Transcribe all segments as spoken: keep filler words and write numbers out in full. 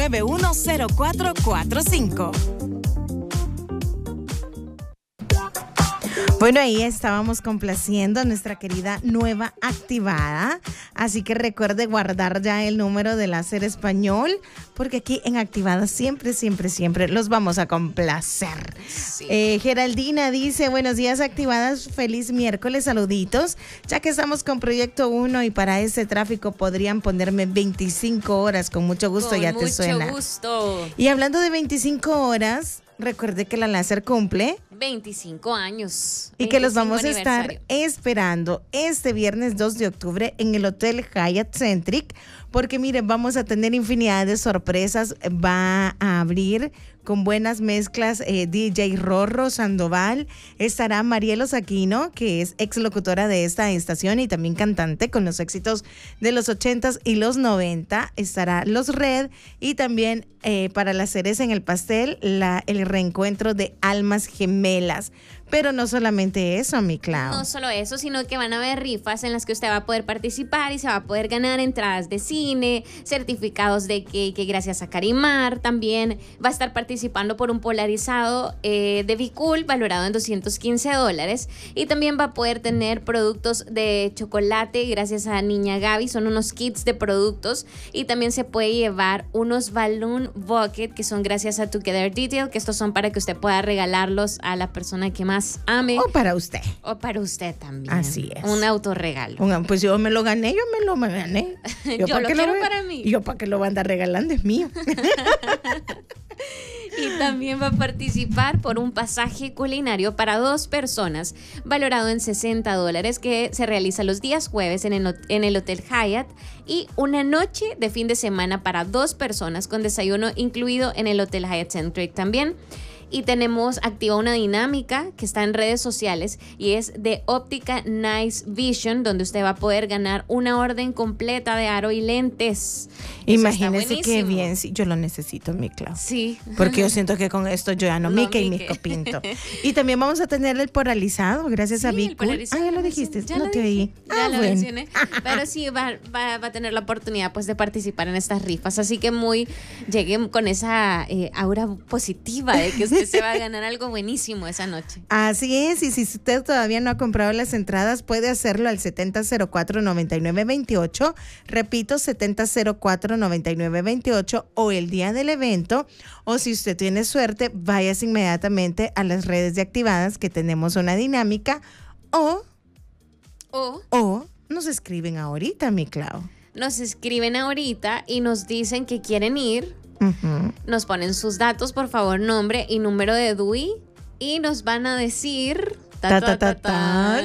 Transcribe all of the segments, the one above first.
nueve uno cero cuatro cuatro cinco. Bueno, ahí estábamos complaciendo a nuestra querida nueva activada, así que recuerde guardar ya el número de Láser Español, porque aquí en Activada siempre, siempre, siempre los vamos a complacer. Sí. Eh, Geraldina dice, buenos días Activadas, feliz miércoles, saluditos, ya que estamos con Proyecto uno y para ese tráfico podrían ponerme veinticinco horas, con mucho gusto, con ya te suena. Con mucho gusto. Y hablando de veinticinco horas, recuerde que la Láser cumple veinticinco años. Y que los vamos a estar esperando este viernes dos de octubre en el Hotel Hyatt Centric, porque miren, vamos a tener infinidad de sorpresas. Va a abrir con buenas mezclas eh, D J Rorro Sandoval. Estará Marielos Aquino, que es ex locutora de esta estación y también cantante con los éxitos de los ochentas y los noventa. Estará Los Red y también eh, para la cereza en el pastel, la, el reencuentro de Almas Gemelas. Pero no solamente eso, mi Clau. No solo eso, sino que van a haber rifas en las que usted va a poder participar y se va a poder ganar entradas de cine, certificados de que, que gracias a Carimar. También va a estar participando por un polarizado eh, de Bicool valorado en doscientos quince dólares. Y también va a poder tener productos de chocolate gracias a Niña Gaby. Son unos kits de productos. Y también se puede llevar unos Balloon Bucket que son gracias a Together Detail, que estos son para que usted pueda regalarlos a la persona que más ame. O para usted. O para usted también. Así es. Un autorregalo. Un, pues yo me lo gané, yo me lo gané. Yo, yo lo quiero lo, para mí. Yo para que lo van a andar regalando, es mío. Y también va a participar por un pasaje culinario para dos personas, valorado en sesenta dólares, que se realiza los días jueves en el, en el Hotel Hyatt, y una noche de fin de semana para dos personas con desayuno incluido en el Hotel Hyatt Centric también. Y tenemos activa una dinámica que está en redes sociales y es de Óptica Nice Vision, donde usted va a poder ganar una orden completa de aro y lentes. Imagínese qué bien, sí, yo lo necesito, mi Clau. Sí. Porque yo siento que con esto yo ya no, no mique y mi copinto. Y también vamos a tener el polarizado, gracias sí, a Bicool. Ah, ya lo dijiste, ya no lo te oí. Ya ah, lo bueno. mencioné. Pero sí va, va, va a tener la oportunidad pues de participar en estas rifas. Así que muy lleguen con esa eh, aura positiva de que usted se va a ganar algo buenísimo esa noche. Así es, y si usted todavía no ha comprado las entradas, puede hacerlo al setenta cero cuatro noventa y nueve veintiocho, repito, setenta cero cuatro noventa y nueve veintiocho, o el día del evento, o si usted tiene suerte, váyase inmediatamente a las redes de Activadas, que tenemos una dinámica, o, o, o nos escriben ahorita, mi Clau. Nos escriben ahorita y nos dicen que quieren ir. Uh-huh. Nos ponen sus datos, por favor, nombre y número de D U I, y nos van a decir ta, ta, ta, ta.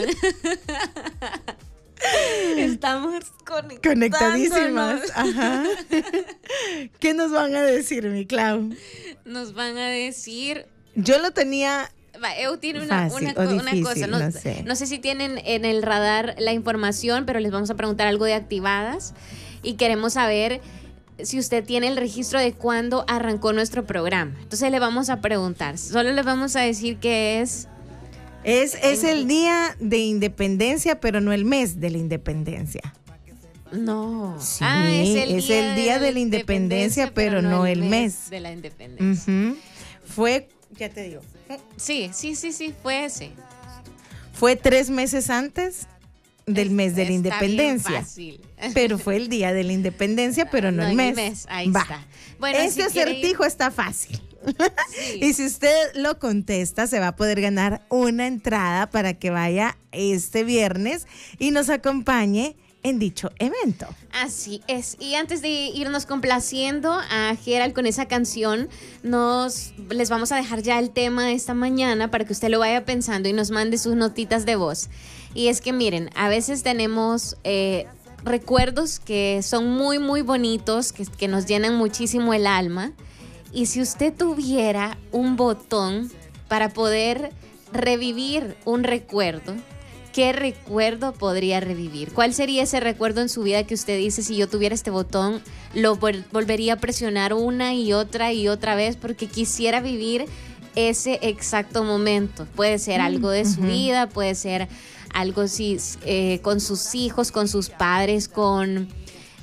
Estamos conectados. Conectadísimas. Ajá. ¿Qué nos van a decir, mi Clau? Nos van a decir. Yo lo tenía. Va, Eu tiene una, fácil, una, difícil, una cosa. No, no, sé. no sé si tienen en el radar la información, pero les vamos a preguntar algo de Activadas y queremos saber si usted tiene el registro de cuándo arrancó nuestro programa. Entonces le vamos a preguntar. Solo le vamos a decir que es... Es, es el día de independencia, pero no el mes de la independencia. No. Sí, ah, es el es día, el día de, de la independencia, independencia pero, pero no el mes, mes de la independencia. Uh-huh. Fue, ya te digo. Sí, sí, sí, sí, fue ese. Fue tres meses antes del es, mes de la independencia. Fácil. Pero fue el día de la independencia, pero no, no el mes. El mes. Ahí Va. está. Bueno, este si acertijo ir... está fácil. Sí. Y si usted lo contesta, se va a poder ganar una entrada para que vaya este viernes y nos acompañe en dicho evento. Así es. Y antes de irnos complaciendo a Gerald con esa canción, nos les vamos a dejar ya el tema de esta mañana para que usted lo vaya pensando y nos mande sus notitas de voz. Y es que miren, a veces tenemos eh, recuerdos que son muy, muy bonitos, que, que nos llenan muchísimo el alma. Y si usted tuviera un botón para poder revivir un recuerdo, ¿qué recuerdo podría revivir? ¿Cuál sería ese recuerdo en su vida que usted dice, si yo tuviera este botón, lo vol- volvería a presionar una y otra y otra vez porque quisiera vivir ese exacto momento? Puede ser algo de su uh-huh. vida, puede ser algo si, eh, con sus hijos, con sus padres, con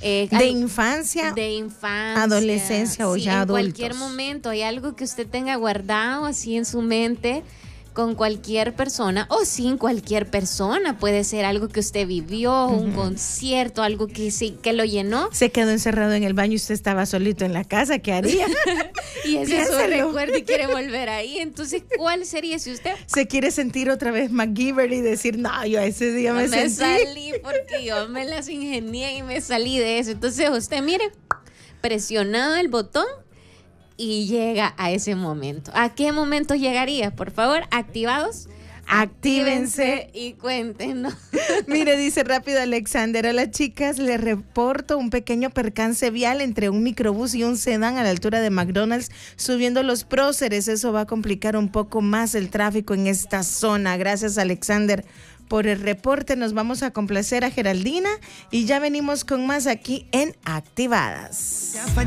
Eh, de infancia, de infancia, adolescencia o sí, ya en adultos. cualquier momento hay algo que usted tenga guardado así en su mente con cualquier persona o sin cualquier persona. Puede ser algo que usted vivió, uh-huh. un concierto, algo que sí, que lo llenó. Se quedó encerrado en el baño y usted estaba solito en la casa, ¿qué haría? Y ese es su recuerdo y quiere volver ahí. Entonces, ¿cuál sería si usted se quiere sentir otra vez MacGyver y decir, no, yo ese día me, me sentí. salí porque yo me las ingenié y me salí de eso? Entonces usted, mire, presionado el botón y llega a ese momento. ¿A qué momento llegaría? Por favor, activados. Actívense y cuéntenos. Mire, dice rápido Alexander, a las chicas les reporto un pequeño percance vial entre un microbús y un sedán a la altura de McDonald's subiendo los próceres. Eso va a complicar un poco más el tráfico en esta zona. Gracias, Alexander, por el reporte. Nos vamos a complacer a Geraldina y ya venimos con más aquí en Activadas.